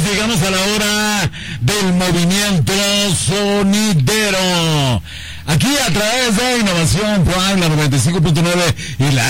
llegamos a la hora del movimiento sonidero. Aquí a través de Innovación Prime, la 95.9 y la